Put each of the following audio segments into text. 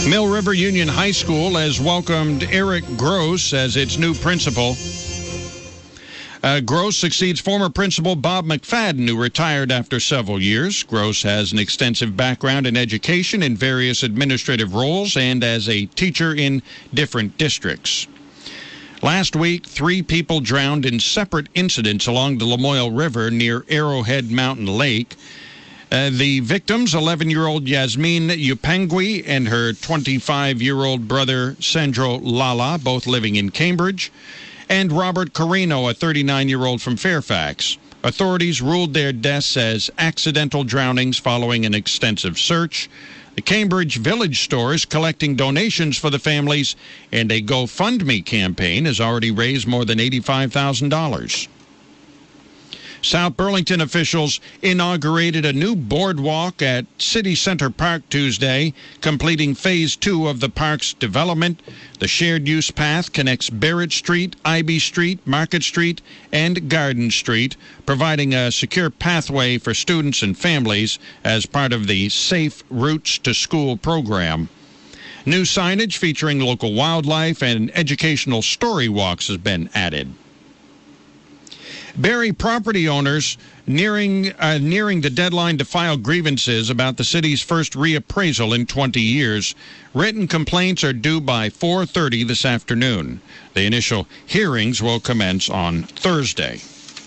Mill River Union High School has welcomed Eric Gross as its new principal. Gross succeeds former principal Bob McFadden, who retired after several years. Gross has an extensive background in education in various administrative roles and as a teacher in different districts. Last week, 3 people drowned in separate incidents along the Lamoille River near Arrowhead Mountain Lake. The victims, 11-year-old Yasmin Upangui and her 25-year-old brother Sandro Lala, both living in Cambridge, and Robert Carino, a 39-year-old from Fairfax. Authorities ruled their deaths as accidental drownings following an extensive search. The Cambridge Village store is collecting donations for the families, and a GoFundMe campaign has already raised more than $85,000. South Burlington officials inaugurated a new boardwalk at City Center Park Tuesday, completing Phase 2 of the park's development. The shared-use path connects Barrett Street, Ivy Street, Market Street, and Garden Street, providing a secure pathway for students and families as part of the Safe Routes to School program. New signage featuring local wildlife and educational story walks has been added. Barrie property owners nearing the deadline to file grievances about the city's first reappraisal in 20 years. Written complaints are due by 4:30 this afternoon. The initial hearings will commence on Thursday.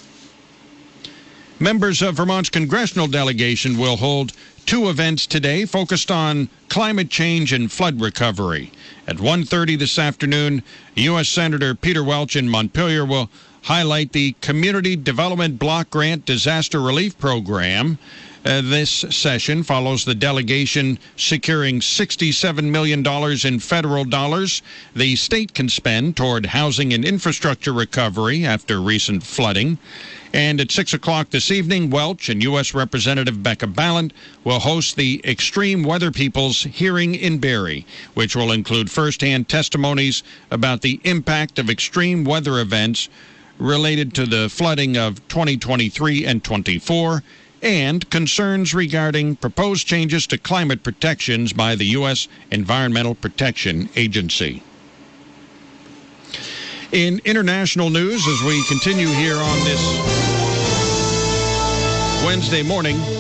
Members of Vermont's congressional delegation will hold 2 events today focused on climate change and flood recovery. At 1:30 this afternoon, U.S. Senator Peter Welch in Montpelier will highlight the Community Development Block Grant Disaster Relief Program. This session follows the delegation securing $67 million in federal dollars the state can spend toward housing and infrastructure recovery after recent flooding. And at 6 o'clock this evening, Welch and U.S. Representative Becca Balint will host the Extreme Weather Peoples hearing in Barrie, which will include firsthand testimonies about the impact of extreme weather events related to the flooding of 2023 and 24, and concerns regarding proposed changes to climate protections by the U.S. Environmental Protection Agency. In international news, as we continue here on this Wednesday morning,